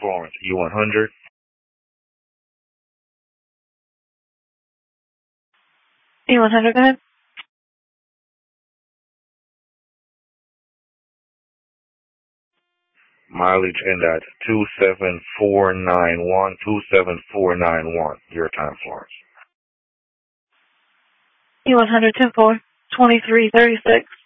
Florence, E100. E100, go ahead. Mileage NDOT 27491, 27491. Your time, Florence. E100, 10-4, 2336.